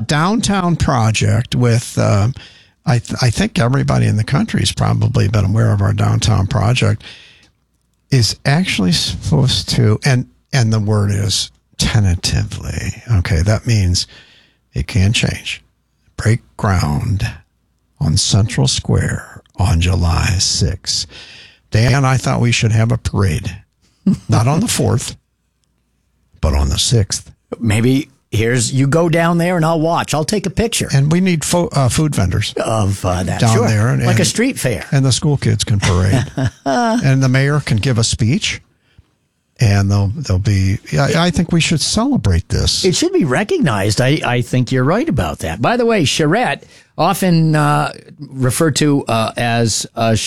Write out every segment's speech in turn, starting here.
downtown project with, I think everybody in the country has probably been aware of our downtown project, is actually supposed to, and the word is tentatively. Okay, that means it can change. Break ground on Central Square on July 6th. Dan, I thought we should have a parade. Not on the 4th, but on the 6th. Maybe you go down there and I'll watch. I'll take a picture. And we need food vendors of that down there. And, like a street fair. And the school kids can parade. And the mayor can give a speech. And they'll be, I think we should celebrate this. It should be recognized. I think you're right about that. By the way, charrette, often referred to as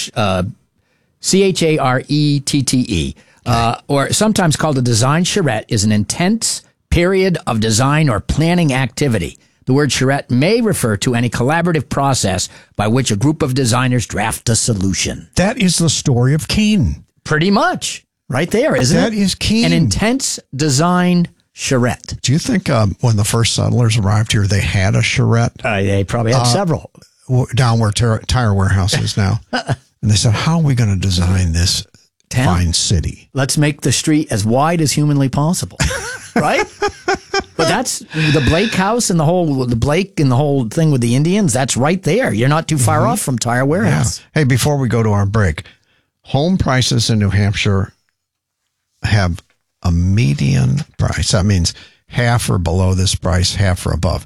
CHARETTE, or sometimes called a design charrette, is an intense period of design or planning activity. The word charrette may refer to any collaborative process by which a group of designers draft a solution. That is the story of Keene. Pretty much. Right there, isn't it? That is Keene. An intense design charrette. Do you think when the first settlers arrived here, they had a charrette? They probably had several. Down where Tire Warehouse is now. And they said, how are we going to design this fine city? Let's make the street as wide as humanly possible. Right? But that's the Blake house and the whole thing with the Indians. That's right there. You're not too far off from Tire Warehouse. Yeah. Hey, before we go to our break, home prices in New Hampshire have a median price. That means half or below this price, half or above.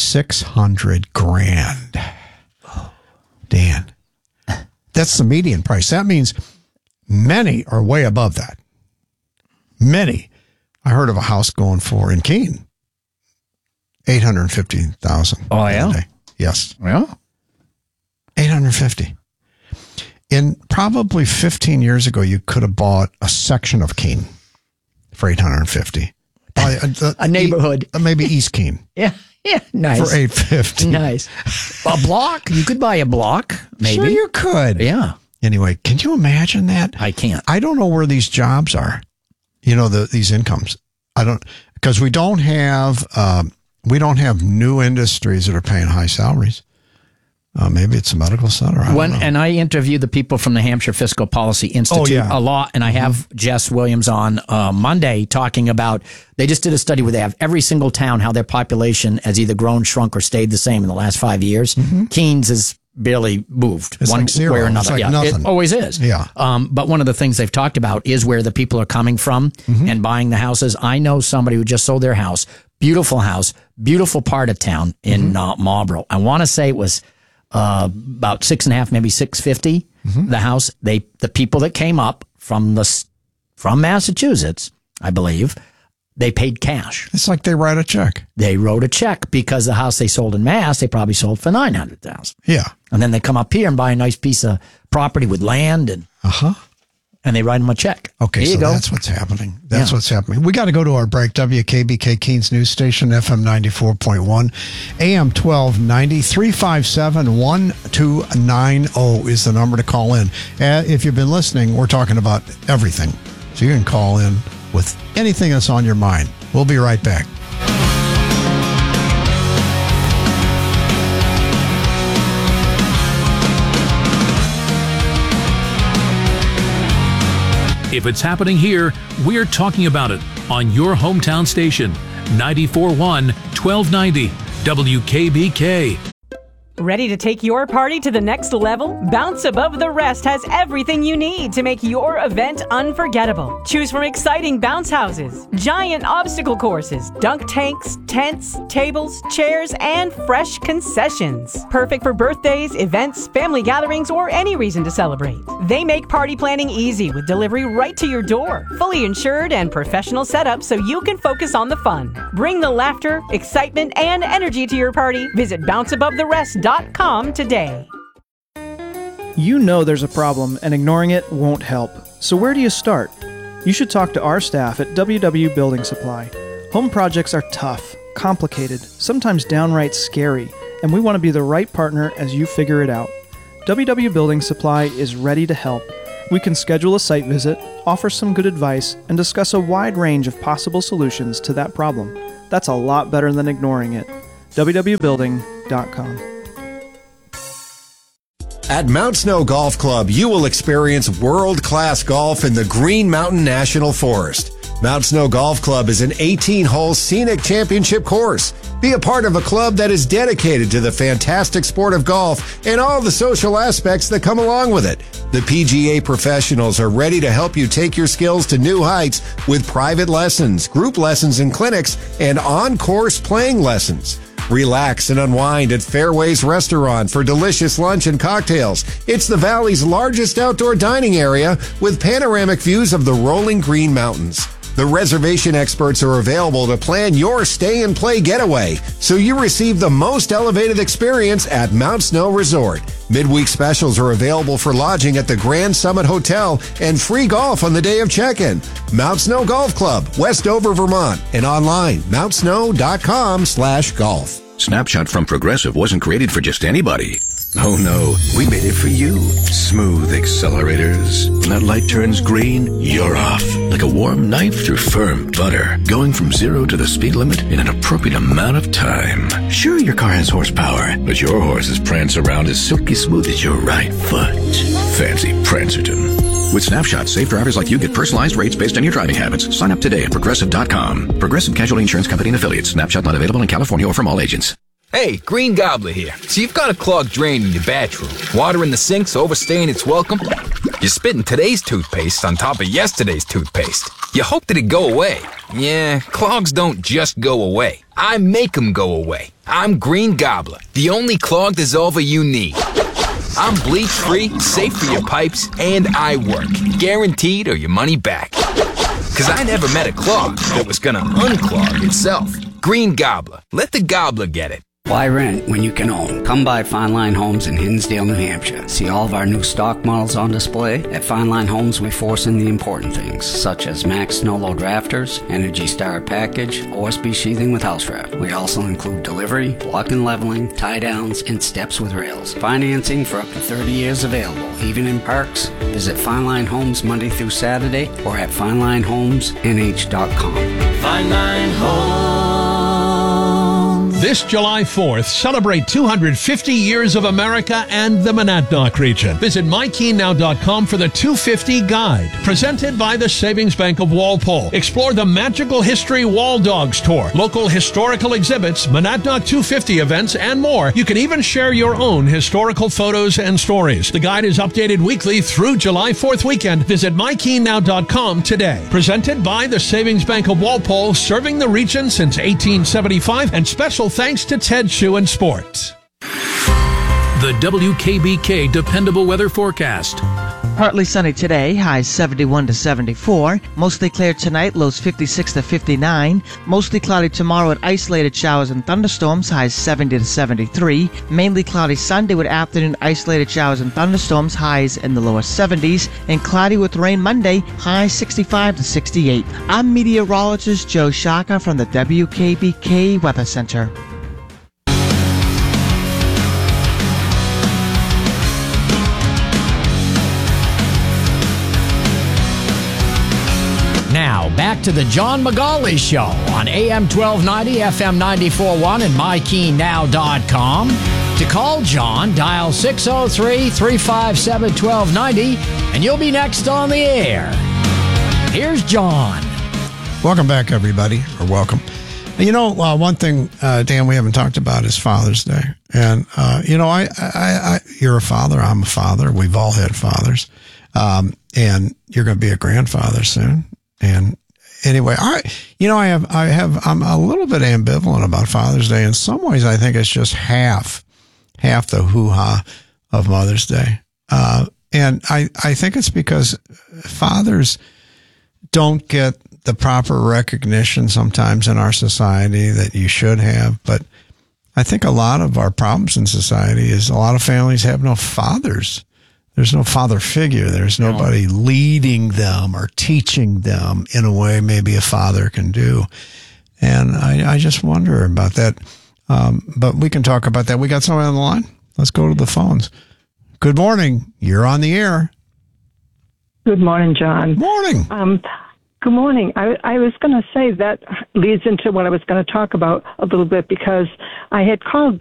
$600,000. Dan, that's the median price. That means many are way above that. Many. I heard of a house going for in Keene, $850,000. Oh yeah. Yes. Well, $850,000. In probably 15 years ago, you could have bought a section of Keene for $850,000. A neighborhood, maybe East Keene. Yeah, nice. For $850,000. Nice. A block. You could buy a block. Maybe. Sure, you could. Yeah. Anyway, can you imagine that? I can't. I don't know where these jobs are. These incomes. I don't, because we don't have new industries that are paying high salaries. Maybe it's a medical center. And I interview the people from the Hampshire Fiscal Policy Institute a lot, and I have Jess Williams on Monday talking about, they just did a study where they have every single town, how their population has either grown, shrunk, or stayed the same in the last 5 years. Keene's has barely moved one like zero. way or another. It's like nothing. It always is. Yeah. But one of the things they've talked about is where the people are coming from and buying the houses. I know somebody who just sold their house, beautiful part of town in Marlborough. I want to say it was about 6.5, maybe 650. The house, the people that came up from Massachusetts, I believe, they paid cash. It's like they write a check. They wrote a check because the house they sold in Mass, they probably sold for $900,000. Yeah. And then they come up here and buy a nice piece of property with land and they write them a check. Okay, there you so go. that's what's happening. That's what's happening. We got to go to our break. WKBK Keene's News Station, FM 94.1, AM 1290, 357-1290 is the number to call in. If you've been listening, we're talking about everything. So you can call in with anything that's on your mind. We'll be right back. If it's happening here, we're talking about it on your hometown station, 94.1 1290 WKBK. Ready to take your party to the next level? Bounce Above the Rest has everything you need to make your event unforgettable. Choose from exciting bounce houses, giant obstacle courses, dunk tanks, tents, tables, chairs, and fresh concessions. Perfect for birthdays, events, family gatherings, or any reason to celebrate. They make party planning easy with delivery right to your door. Fully insured and professional setup so you can focus on the fun. Bring the laughter, excitement, and energy to your party. Visit bounceabove.therest.com today. You know there's a problem and ignoring it won't help. So where do you start? You should talk to our staff at WW Building Supply. Home projects are tough, complicated, sometimes downright scary, and we want to be the right partner as you figure it out. WW Building Supply is ready to help. We can schedule a site visit, offer some good advice, and discuss a wide range of possible solutions to that problem. That's a lot better than ignoring it. www.building.com. At Mount Snow Golf Club, you will experience world-class golf in the Green Mountain National Forest. Mount Snow Golf Club is an 18-hole scenic championship course. Be a part of a club that is dedicated to the fantastic sport of golf and all the social aspects that come along with it. The PGA professionals are ready to help you take your skills to new heights with private lessons, group lessons and clinics, and on-course playing lessons. Relax and unwind at Fairways Restaurant for delicious lunch and cocktails. It's the Valley's largest outdoor dining area with panoramic views of the rolling Green Mountains. The reservation experts are available to plan your stay and play getaway, so you receive the most elevated experience at Mount Snow Resort. Midweek specials are available for lodging at the Grand Summit Hotel and free golf on the day of check-in. Mount Snow Golf Club, Westover, Vermont, and online, mountsnow.com/golf. Snapshot from Progressive wasn't created for just anybody. Oh no, we made it for you. Smooth accelerators. When that light turns green, you're off. Like a warm knife through firm butter. Going from 0 to the speed limit in an appropriate amount of time. Sure, your car has horsepower, but your horses prance around as silky smooth as your right foot. Fancy Prancerton. With Snapshot, safe drivers like you get personalized rates based on your driving habits. Sign up today at Progressive.com. Progressive Casualty Insurance Company and Affiliates. Snapshot not available in California or from all agents. Hey, Green Gobbler here. So you've got a clogged drain in your bathroom. Water in the sink's overstaying its welcome. You're spitting today's toothpaste on top of yesterday's toothpaste. You hope that it go away. Yeah, clogs don't just go away. I make them go away. I'm Green Gobbler, the only clog dissolver you need. I'm bleach-free, safe for your pipes, and I work. Guaranteed or your money back. 'Cause I never met a clog that was gonna unclog itself. Green Gobbler. Let the gobbler get it. Why rent when you can own? Come by Fine Line Homes in Hinsdale, New Hampshire. See all of our new stock models on display? At Fine Line Homes, we force in the important things, such as Max Snow Load Rafters, Energy Star Package, OSB sheathing with house wrap. We also include delivery, block and leveling, tie downs, and steps with rails. Financing for up to 30 years available, even in parks. Visit Fine Line Homes Monday through Saturday or at FineLineHomesNH.com. Fine Line Homes. This July 4th, celebrate 250 years of America and the Monadnock region. Visit MyKeenNow.com for the 250 Guide, presented by the Savings Bank of Walpole. Explore the Magical History Wall Dogs Tour, local historical exhibits, Monadnock 250 events, and more. You can even share your own historical photos and stories. The guide is updated weekly through July 4th weekend. Visit MyKeenNow.com today. Presented by the Savings Bank of Walpole, serving the region since 1875, and special thanks to Ted Shoe and Sports. The WKBK Dependable Weather Forecast. Partly sunny today, highs 71 to 74. Mostly clear tonight, lows 56 to 59. Mostly cloudy tomorrow with isolated showers and thunderstorms, highs 70 to 73. Mainly cloudy Sunday with afternoon isolated showers and thunderstorms, highs in the lower 70s. And cloudy with rain Monday, highs 65 to 68. I'm meteorologist Joe Shaka from the WKBK Weather Center. Now, back to the John McGauley Show on AM 1290, FM 94.1, and MyKeenNow.com. To call John, dial 603-357-1290, and you'll be next on the air. Here's John. Welcome back, everybody, or welcome. You know, one thing, Dan, we haven't talked about is Father's Day. And, you know, you're a father, I'm a father, we've all had fathers. And you're going to be a grandfather soon. And anyway, I'm a little bit ambivalent about Father's Day. In some ways, I think it's just half the hoo-ha of Mother's Day. And I think it's because fathers don't get the proper recognition sometimes in our society that you should have. But I think a lot of our problems in society is a lot of families have no fathers. There's no father figure. There's nobody leading them or teaching them in a way maybe a father can do. And I just wonder about that. But we can talk about that. We got someone on the line. Let's go to the phones. Good morning. You're on the air. Good morning, John. Morning. Good morning. I was going to say that leads into what I was going to talk about a little bit, because I had called